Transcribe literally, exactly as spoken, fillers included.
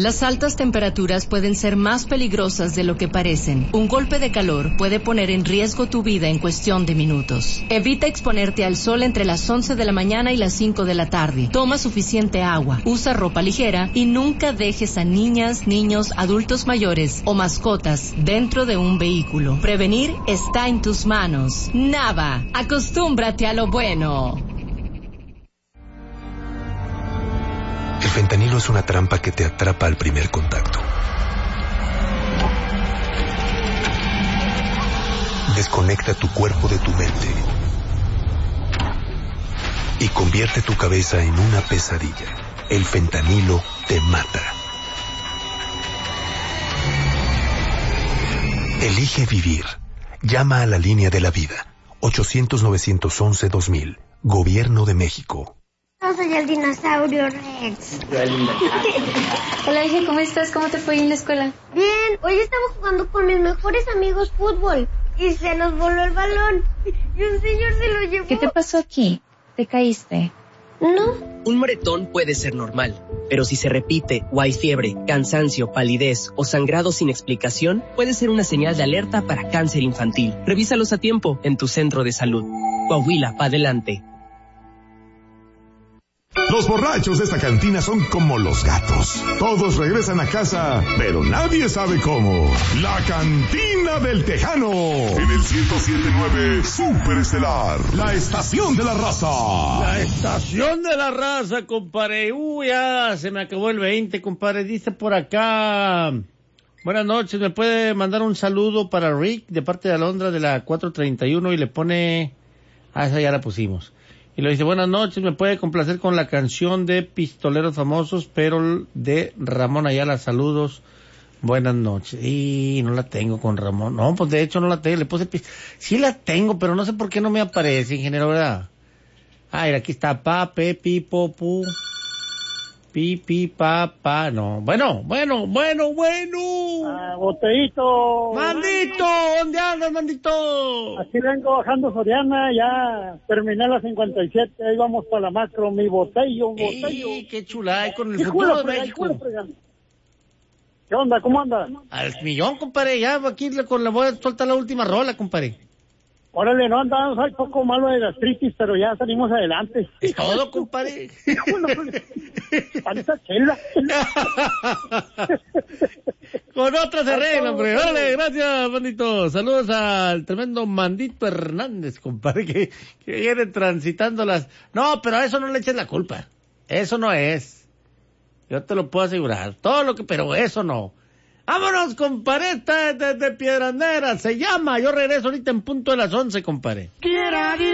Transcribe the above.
Las altas temperaturas pueden ser más peligrosas de lo que parecen. Un golpe de calor puede poner en riesgo tu vida en cuestión de minutos. Evita exponerte al sol entre las once de la mañana y las cinco de la tarde. Toma suficiente agua, usa ropa ligera y nunca dejes a niñas, niños, adultos mayores o mascotas dentro de un vehículo. Prevenir está en tus manos. Nava, acostúmbrate a lo bueno. El fentanilo es una trampa que te atrapa al primer contacto. Desconecta tu cuerpo de tu mente y convierte tu cabeza en una pesadilla. El fentanilo te mata. Elige vivir. Llama a la línea de la vida. ochocientos, novecientos once, dos mil. Gobierno de México. Yo soy el dinosaurio Rex. Hola, hija, ¿cómo estás? ¿Cómo te fue en la escuela? Bien, hoy estaba jugando con mis mejores amigos fútbol y se nos voló el balón y un señor se lo llevó. ¿Qué te pasó aquí? ¿Te caíste? No. Un moretón puede ser normal, pero si se repite o hay fiebre, cansancio, palidez o sangrado sin explicación, puede ser una señal de alerta para cáncer infantil. Revísalos a tiempo en tu centro de salud. Coahuila, pa' adelante. Los borrachos de esta cantina son como los gatos. Todos regresan a casa, pero nadie sabe cómo. La Cantina del Tejano. En el ciento siete punto nueve Superestelar. La estación de la raza. La estación de la raza, compadre. Uy, ya se me acabó el veinte, compadre. Dice por acá. Buenas noches, ¿me puede mandar un saludo para Rick de parte de Alondra de la cuatro treinta y uno? Y le pone... Ah, esa ya la pusimos. Y le dice, buenas noches, me puede complacer con la canción de Pistoleros Famosos, pero de Ramón Ayala, saludos, buenas noches. Y no la tengo con Ramón, no, pues de hecho no la tengo, le puse, sí la tengo, pero no sé por qué no me aparece, ingeniero, ¿verdad? Ah, mira, aquí está, pa, pe, pi, po, pu, pi, pi, pa, pa, no, bueno, bueno, bueno, bueno. Ah, Botellito. Mandito, ¿dónde andas, Mandito? Aquí vengo bajando Soriana, ya terminé la cincuenta y siete, ahí vamos para la macro, mi botello, botello. ¡Ey, qué chula! Y con el futuro de México. ¿Qué onda? ¿Cómo andas? Al millón, compadre, ya aquí con la voy a soltar la última rola, compadre. Órale, no andamos, hay poco malo de gastritis, pero ya salimos adelante. Es todo, compadre. Bueno, pues, panza chela. Con otra se arregla, hombre. Órale, gracias, Mandito. Saludos al tremendo Mandito Hernández, compadre, que, que viene transitando las... No, pero a eso no le eches la culpa. Eso no es. Yo te lo puedo asegurar. Todo lo que... Pero eso no. Vámonos, compadre, esta desde Piedras Negras. Se llama. Yo regreso ahorita en punto de las once, compadre.